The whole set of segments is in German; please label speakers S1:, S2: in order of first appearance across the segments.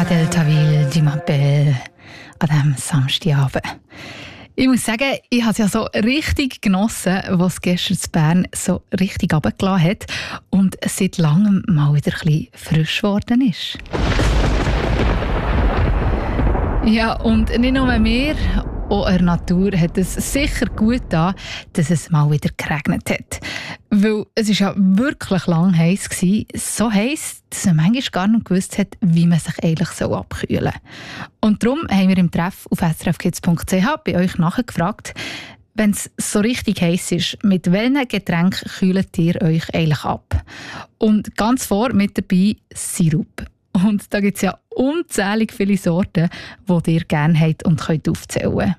S1: Deltaville, du m'appelles, an diesem Samstagabend. Ich muss sagen, ich habe es ja so richtig genossen, was gestern in Bern so richtig runtergelassen hat und es seit langem mal wieder ein bisschen frisch geworden ist. Ja, und nicht nur mir, auch der Natur hat es sicher gut getan, dass es mal wieder geregnet hat. Weil es war ja wirklich lang heiß gewesen. So heiß, dass man manchmal gar nicht gewusst hat, wie man sich eigentlich abkühlen soll. Und darum haben wir im Treff auf srfkids.ch bei euch nachgefragt, wenn es so richtig heiß ist, mit welchen Getränken kühlt ihr euch eigentlich ab? Und ganz vor mit dabei Sirup. Und da gibt es ja unzählig viele Sorten, die ihr gerne habt und könnt aufzählen.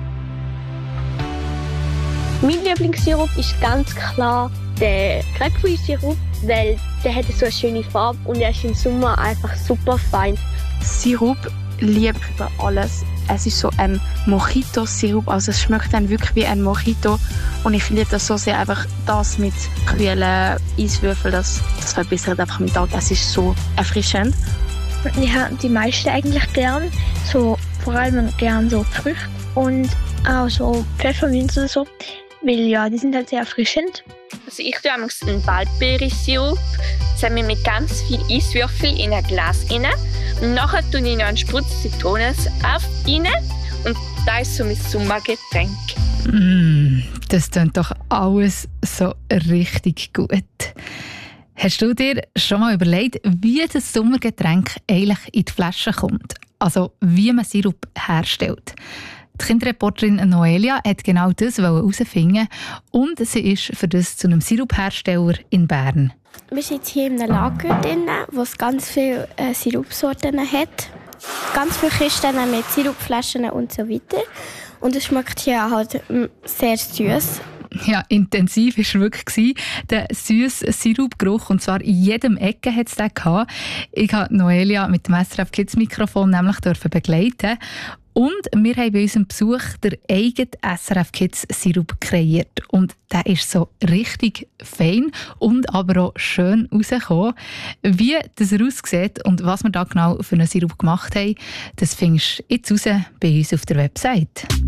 S2: Mein Lieblingssirup ist ganz klar der Grapefruit-Sirup, weil der hat so eine schöne Farbe und er ist im Sommer einfach super fein.
S3: Sirup liebe ich über alles. Es ist so ein Mojito-Sirup, also es schmeckt dann wirklich wie ein Mojito und ich liebe das so sehr, einfach das mit kühlen Eiswürfeln, das verbessert einfach meinen Tag. Es ist so erfrischend.
S2: Ich habe die meisten eigentlich gern, so vor allem gern so Früchte und auch so Pfefferminz und so, weil ja, die sind halt sehr erfrischend.
S4: Also ich tue einen Waldbeersirup zusammen mit ganz viel Eiswürfel in ein Glas rein. Und nachher tue ich noch einen Sprutz Zitronensaft rein. Und das ist so mein Sommergetränk.
S1: Das klingt doch alles so richtig gut. Hast du dir schon mal überlegt, wie das Sommergetränk eigentlich in die Flasche kommt? Also wie man Sirup herstellt? Die Kinderreporterin Noelia hat genau das herausfinden und sie ist für das zu einem Siruphersteller in Bern.
S5: Wir sind jetzt hier in einem Lager drin, wo es ganz viele Sirupsorten hat. Ganz viele Kisten mit Sirupflaschen und so weiter. Und es schmeckt hier halt sehr süß.
S1: Ja, intensiv war es wirklich. Der süße Sirupgeruch, und zwar in jedem Ecke hat es den gehabt. Ich durfte Noelia mit dem SRF Kids Mikrofon nämlich begleiten. Und wir haben bei unserem Besuch den eigenen SRF Kids Sirup kreiert. Und der ist so richtig fein und aber auch schön rausgekommen. Wie das aussieht und was wir da genau für einen Sirup gemacht haben, das findest du jetzt raus bei uns auf der Website.